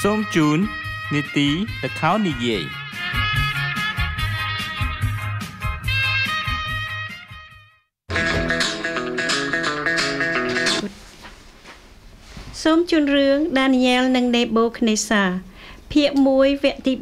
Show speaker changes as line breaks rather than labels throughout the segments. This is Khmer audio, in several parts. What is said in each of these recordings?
សូមជូននីតិល្ខោននិយាយ
សូមជូនរឿង Daniel និង Nebuchadnezzar ភាគ1វគ្គទី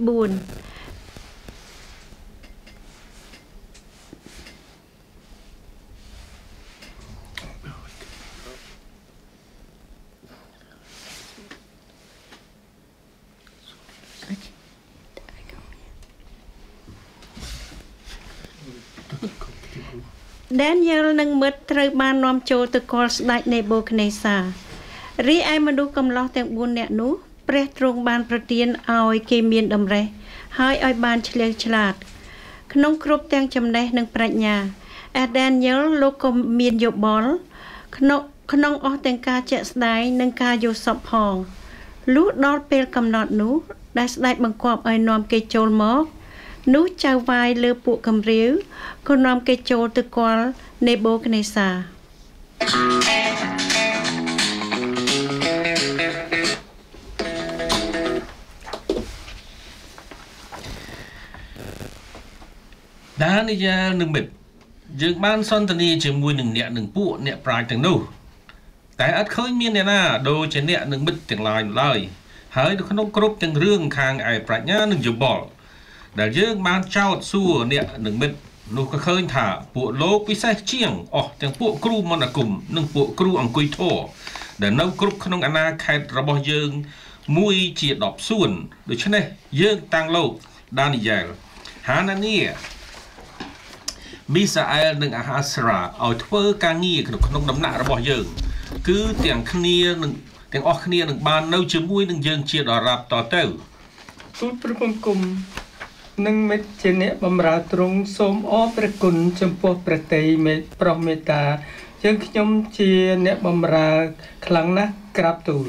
4Daniel និងមិត្តត្រូវបាននាំចូលទៅគាល់ស្ដេច Nebuchadnezzar រីឯមនុស្សកំឡោះទាំង4នាក់នោះព្រះទ្រង់បានប្រទានឲ្យគេមានតម្រេះហើយឲ្យបានឆ្លៀវឆ្លាតក្នុងគ្រប់ទាំងចំណេះនិងប្រាជ្ញាឯ Daniel លោកក៏មានយោបល់ក្នុងអស់ទាំងការជាក់ស្ដែងនិងការយល់សប្តិផងលុះដល់ពេលកំណត់នោះដែលស្ដេចបង្គាប់ឲ្យនាំគេចូលមកនោះចៅវាយលើពួកកំរាវក៏នាំគេចូលទៅគាល់ Nebuchadnezzar
ដានីយ៉ែលនិងមិត្តយើងបានសន្ទនាជាមួយនឹងអ្នកពួកអ្នកប្រាជ្ញទាំងនោះតែអត់ឃើញមានអ្នកណាដូចជាអ្នកនឹងមិត្តទាំងឡាយឡើយហើយនៅក្នុងគ្រប់ទាំងរឿងខាងឯប្រាជ្ញានិងយោបល់ដែលយើងបានចោទសួរអ្នកនឹងមិត្តនោះក៏ឃើញថាពួកលោកពិសេសជាងអស់ទាំងពួកគ្រូមន្តអាគមនិងពួកគ្រូអង្គុយធម៌ដែលនៅគ្រប់ក្នុងអាណាខេត្តរបស់យើងមួយជា10សួនដូច្នេះយើងតាំងលោកដានីយ៉ែលហានានីមីសាអែលនិងអាហាស្រាឲ្យធ្វើការងារក្នុងដំណាក់របស់យើងគឺទាំងអស់គ្នានឹងបាននៅជាមួយនឹងយើងជាដរាបតទៅ
ទូលព្រះបង្គំនិងមិត្តជាអ្នកបម្រើទ្រង់សូមអរព្រះគុណចំពោះព្រះតីមេត្តាប្រោះមេត្តាយើងខ្ញុំជាអ្នកបម្រើខ្លាំងណាស់ក្រាបទូល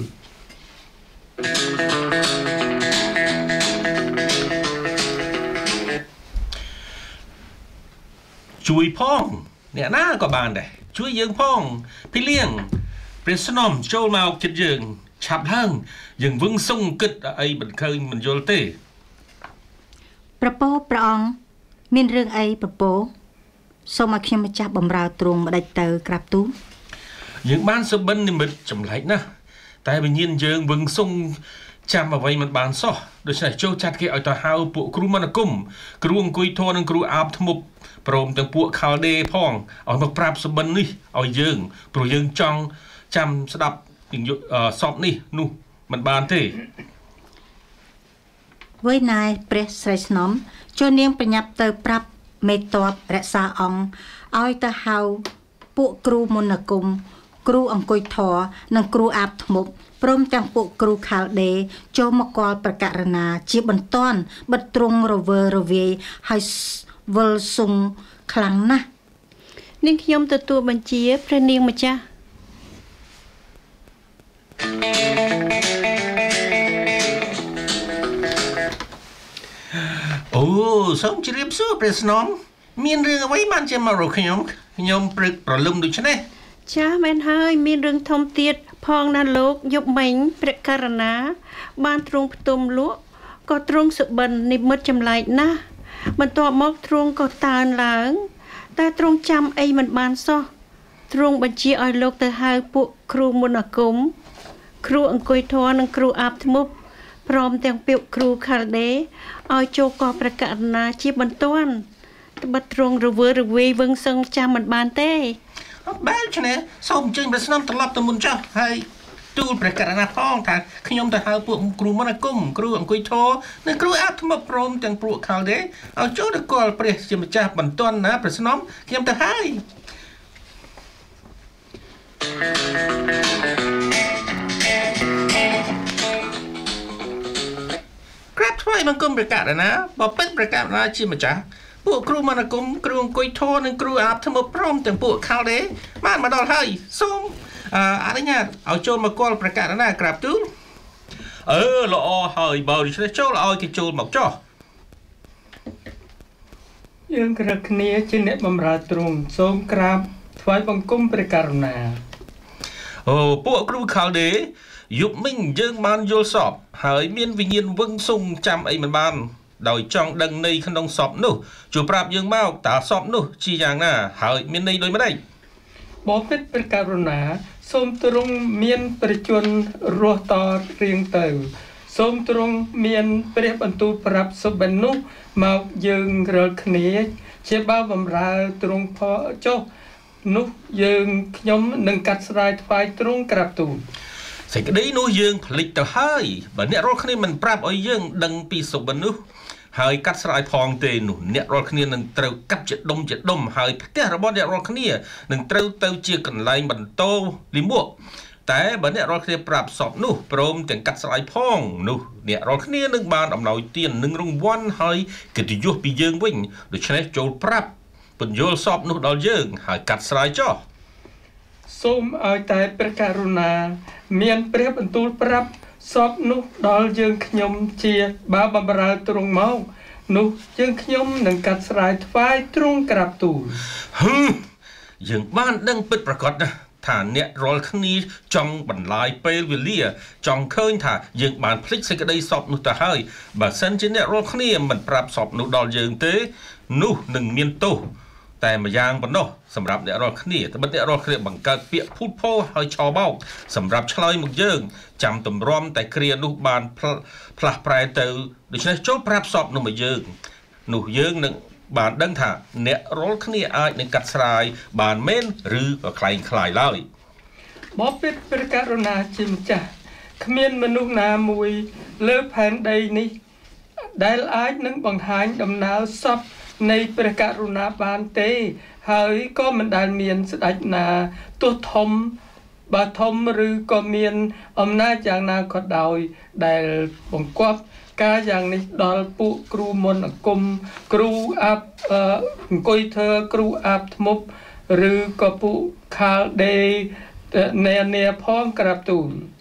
ជួយផងអ្នកណាក៏បានដែរជួយយើងផងពីលៀងព្រះស្នំចូលមកចិត្តយើងឆាប់ឡើងយើងវឹងសុងគិតអីមិនឃើញមិនយល់ទេ
ព្រះអង្គមានរឿងអីប្រពោសូមឲ្យខ្ញុំម្ចាស់បម្រើទ្រង់ម្ដេចទៅក្រាបទូល
យើងបានសុបិននិមិត្តចម្លែកណាស់តែវិញ្ញាណយើងវឹងសុងចាំអ្វីមិនបានសោះដូច្នេះចូលចាត់គេឲ្យទៅហៅពួកគ្រូមន្តអាគមគ្រូអង្គុយធននិងគ្រូអាបធ្មប់ព្រមទាំងពួកខាល់ដេផងឲ្យមកប្រាប់សុបិននេះឲ្យយើងព្រោះយើងចង់ចាំស្ដាប់សពនេះនោះមិនបានទេ
វៃណែព្រះស្រីស្នំចូលនាងប្រញាប់ទៅប្រាប់មេតបរក្សាអង្គឲ្យទៅហៅពួកគ្រូមន្តអាគមគ្រូអង្គុយធរនិងគ្រូអាបធ្មប់ព្រមទាំងពួកគ្រូខាល់ដេចូលមកគាល់ប្រកាសណាជាបន្ទាន់បិទទ្រង់រវើរវាយហើយវិលសុងខ្លាំងណាស់
នាងខ្ញុំទទួលបញ្ជាព្រះនាងម្ចាស់
អូសូមជម្រាបសួរព្រះស្នំមានរឿងអ្វីបានជាមករកខ្ញុំព្រឹកប្រលឹមដូច្នេះ
ចាស់មែនហើយមានរឿងធំទៀតផងណាលោកយប់មិញព្រះករណាបានទ្រង់ផ្ទុំលក់ក៏ទ្រង់សុបិននិមិត្តចម្លែកណាស់បន្ទាប់មកទ្រង់ក៏តើនឡើងតែទ្រង់ចាំអីមិនបានសោះទ្រង់បញ្ជាឲ្យលោកទៅហៅពួកគ្រូមន្តអាគមគ្រូអង្គុយធរនិងគ្រូអាបធ្មប់ព្រមទាំងពាក្យគ្រូខាល់ដេឲ្យចូលកោះព្រះករណាជាបន្ទាន់ត្បិតទ្រង់រវើរវាយវឹងសឹងចាំមិនបានទេ
បែរឆ្នេះសូមអញ្ជើញព្រះស្នំត្រឡប់ទៅមុនចុះហើយទូលព្រះករណាផងថាខ្ញុំទៅហៅពួកគ្រូមន្តអាគមគ្រូអង្គុយធរនិងគ្រូអាបធ្មប់ព្រមទាំងពួកខាល់ដេឲ្យចូលទៅគាល់ព្រះជាម្ចាស់បន្ទាន់ណាព្រះស្នំខ្ញុំទៅហើយក្រាបថ្វាយបង្គំព្រះករណាបើពិតព្រះករណាជាម្ចាស់ពួកគ្រូមន្តអាគមគ្រូអង្គុយធរនិងគ្រូអាបធ្មប់ព្រមទាំងពួកខាល់ដេបានមកដល់ហើយសូមអនុញ្ញាតឲ្យចូលមកគាល់ព្រះករណាក្រាបទូលល្អហើយបើដូច្នេះចូលឲ្យគេចូលមកចុះ
យើងក្រឹកគ្នាជាអ្នកបម្រើទ្រង់សូមក្រាបថ្វាយបង្គំព្រះករុណា
ពួកគ្រូខាល់ដេយប់មិញយើងបានយល់សពហើយមានវិញ្ញាណវឹងស៊ុំចាំអីមិនបានដោយចង់ដឹងន័យក្នុងសពនោះជួយប្រាប់យើងមកតើសពនោះជាយ៉ាងណាហើយមានន័យដូចម្ដេច
បបិទ្ធព្រះករុណាសូមទ្រង់មានប្រជញ្ញរស់តរៀងទៅសូមទ្រង់មានព្រះបន្ទូលប្រាប់សុបិននោះមកយើងរាល់គ្នាជាបើបំរើទ្រង់ផលចុះនោះយើងខ្ញុំនឹងកាត់ស្រាយថ្វាយទ្រង់ក្រាបទូល
សេចក្តីនោះយើងភ្លេចទៅហើយបើអ្នករាល់គ្នាមិនប្រាប់ឲ្យយើងដឹងពីសុបិននោះហើយកាត់ស្រ័យផងទេនោះអ្នករាល់គ្នានឹងត្រូវកាត់ជាដុំហើយផ្ទះរបស់អ្នករាល់គ្នានឹងត្រូវទៅជាកន្លែងបន្តលិមួកតែបើអ្នករាល់គ្នាប្រាប់សពនោះព្រមទាំងកាត់ស្រ័យផងនោះអ្នករាល់គ្នានឹងបានអំណោយទាននិងរង្វាន់ហើយកិត្តិយសពីយើងវិញដូច្នេះចូលប្រាប់ពន្យល់សពនោះដល់យើងហើយកាត់ស្រ័យចុះ
សូមឲ្យតែព្រះករុណាមានព្រះបន្ទូលប្រាប់សពនោះដល់យើងខ្ញុំជាបើបំរើទ្រង់មកនោះយើងខ្ញុំនឹងកាត់ស្រាយថ្វាយទ្រង់ក្រាបទូល
យើងបានដឹងពិតប្រាកដណាស់ថាអ្នករាល់គ្នាចង់បន្លាយពេលវេលាចង់ឃើញថាយើងបានភ្លេចសេចក្តីសពនោះទៅហើយបើសិនជាអ្នករាល់គ្នាមិនប្រាប់សពនោះដល់យើងទេនោះនឹងមានទោសតែម្យ៉ាងប៉ុណ្ណោះសម្រាប់អ្នករាល់គ្នាត្បិតអ្នករាល់គ្នាបង្កើតពាក្យភូតភរហើយឆោបោកសម្រាប់ឆ្លើយមកយើងចាំតម្រាំតែគ្រានោះបានផ្លាស់ប្រែទៅដូច្នេះចូលប្រាប់សពនោះមកយើងនោះយើងនឹងបានដឹងថាអ្នករាល់គ្នាអាចនឹងកាត់ស្រាយបានមែនឬក៏คล้ายคล้ายឡើយ
បបិទ្ធព្រះករុណាជាម្ចាស់គ្មានមនុស្សណាមួយលើផែនដីនេះដែលអាចនឹងបង្ហាញដំណើរសពនៃព្រះករុណាបានទេហើយក៏មិនដែលមានស្ដេចណាទោះធំបើធំឬក៏មានអំណាចយ៉ាងណាក៏ដោយដែលបង្គាប់ការយ៉ាងនេះដល់ពួកគ្រូមន្តអាគមគ្រូអាប់អង្គុយធ្វើគ្រូអាប់ធ្មប់ឬក៏ពួកខាលដេណែផងក្រាបទូល